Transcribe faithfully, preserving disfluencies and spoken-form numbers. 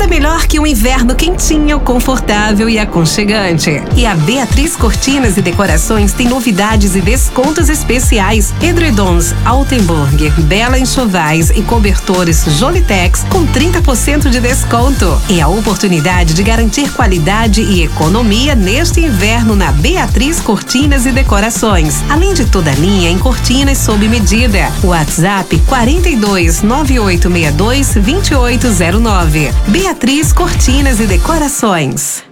Nada melhor que um inverno quentinho, confortável e aconchegante. E a Beatriz Cortinas e Decorações tem novidades e descontos especiais. Edredons Altenburg, Bela Enxovais e cobertores Jolitex com trinta por cento de desconto. É a oportunidade de garantir qualidade e economia neste inverno na Beatriz Cortinas e Decorações. Além de toda a linha em cortinas sob medida. WhatsApp quarenta e dois, nove oito seis dois, dois oito zero nove. Beatriz Cortinas e Decorações.